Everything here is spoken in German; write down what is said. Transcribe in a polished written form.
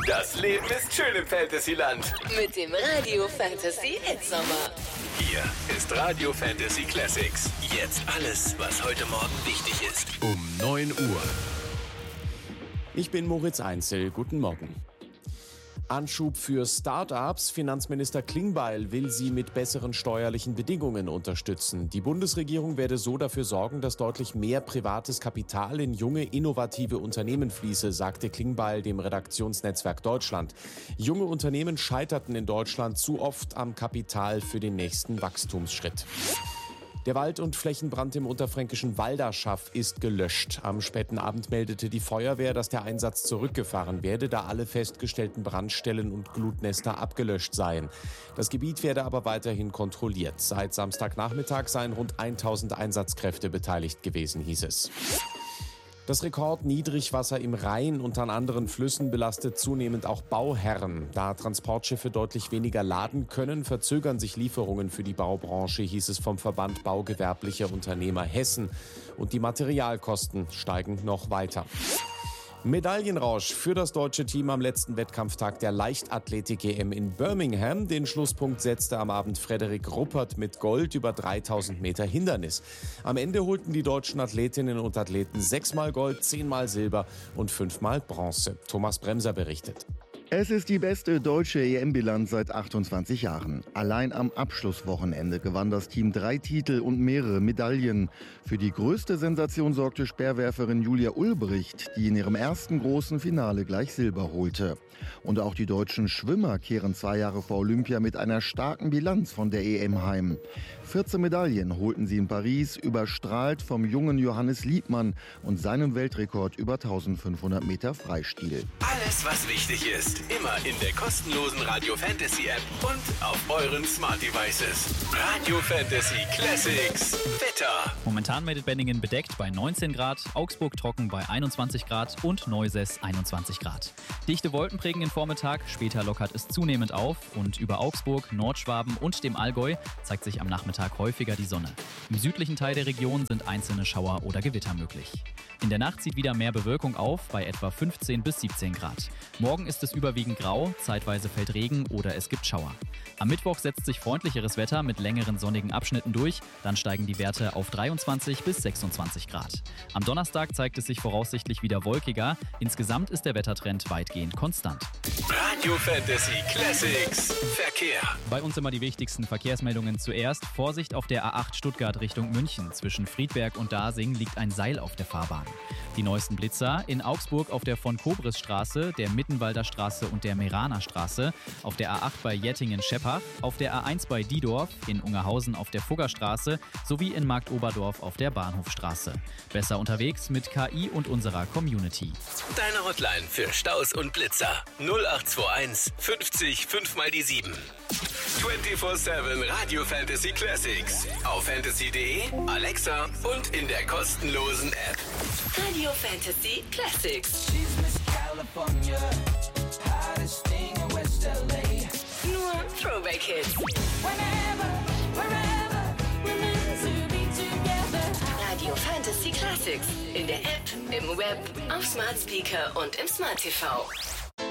Das Leben ist schön im Fantasyland. Mit dem Radio Fantasy Hitsommer. Hier ist Radio Fantasy Classics. Jetzt alles, was heute Morgen wichtig ist. Um 9 Uhr. Ich bin Moritz Einzel. Guten Morgen. Anschub für Start-ups. Finanzminister Klingbeil will sie mit besseren steuerlichen Bedingungen unterstützen. Die Bundesregierung werde so dafür sorgen, dass deutlich mehr privates Kapital in junge, innovative Unternehmen fließe, sagte Klingbeil dem Redaktionsnetzwerk Deutschland. Junge Unternehmen scheiterten in Deutschland zu oft am Kapital für den nächsten Wachstumsschritt. Der Wald- und Flächenbrand im unterfränkischen Walderschaff ist gelöscht. Am späten Abend meldete die Feuerwehr, dass der Einsatz zurückgefahren werde, da alle festgestellten Brandstellen und Glutnester abgelöscht seien. Das Gebiet werde aber weiterhin kontrolliert. Seit Samstagnachmittag seien rund 1000 Einsatzkräfte beteiligt gewesen, hieß es. Das Rekordniedrigwasser im Rhein und an anderen Flüssen belastet zunehmend auch Bauherren. Da Transportschiffe deutlich weniger laden können, verzögern sich Lieferungen für die Baubranche, hieß es vom Verband Baugewerblicher Unternehmer Hessen. Und die Materialkosten steigen noch weiter. Medaillenrausch für das deutsche Team am letzten Wettkampftag der Leichtathletik-EM in Birmingham. Den Schlusspunkt setzte am Abend Frederik Ruppert mit Gold über 3000 Meter Hindernis. Am Ende holten die deutschen Athletinnen und Athleten 6-mal Gold, 10-mal Silber und 5-mal Bronze. Thomas Bremser berichtet. Es ist die beste deutsche EM-Bilanz seit 28 Jahren. Allein am Abschlusswochenende gewann das Team 3 Titel und mehrere Medaillen. Für die größte Sensation sorgte Speerwerferin Julia Ulbricht, die in ihrem ersten großen Finale gleich Silber holte. Und auch die deutschen Schwimmer kehren 2 Jahre vor Olympia mit einer starken Bilanz von der EM heim. 14 Medaillen holten sie in Paris, überstrahlt vom jungen Johannes Liebmann und seinem Weltrekord über 1500 Meter Freistil. Alles, was wichtig ist, immer in der kostenlosen Radio Fantasy App und auf euren Smart Devices. Radio Fantasy Classics. Wetter. Momentan meldet Benningen bedeckt bei 19 Grad, Augsburg trocken bei 21 Grad und Neusäß 21 Grad. Dichte Wolken prägen den Vormittag, später lockert es zunehmend auf und über Augsburg, Nordschwaben und dem Allgäu zeigt sich am Nachmittag häufiger die Sonne. Im südlichen Teil der Region sind einzelne Schauer oder Gewitter möglich. In der Nacht zieht wieder mehr Bewölkung auf, bei etwa 15 bis 17 Grad. Morgen ist es überwiegend grau, zeitweise fällt Regen oder es gibt Schauer. Am Mittwoch setzt sich freundlicheres Wetter mit längeren sonnigen Abschnitten durch, dann steigen die Werte auf 23 bis 26 Grad. Am Donnerstag zeigt es sich voraussichtlich wieder wolkiger, insgesamt ist der Wettertrend weitgehend konstant. Radio Fantasy Classics. Verkehr. Bei uns immer die wichtigsten Verkehrsmeldungen zuerst. Vorsicht auf der A8 Stuttgart Richtung München. Zwischen Friedberg und Dasing liegt ein Seil auf der Fahrbahn. Die neuesten Blitzer in Augsburg auf der Von-Kobris-Straße, der Mittenwalder Straße und der Meraner Straße, auf der A8 bei Jettingen-Scheppach, auf der A1 bei Diedorf, in Ungerhausen auf der Fuggerstraße sowie in Marktoberdorf auf der Bahnhofstraße. Besser unterwegs mit KI und unserer Community. Deine Hotline für Staus und Blitzer. 0821 50 5 mal die 7. 24/7 Radio Fantasy Classics. Auf fantasy.de, Alexa und in der kostenlosen App. Radio Fantasy Classics. She's Miss California, hottest thing in West LA. Nur Throwback Hits. Whenever, wherever, we're meant to be together. Radio Fantasy Classics. In der App, im Web, auf Smart Speaker und im Smart TV.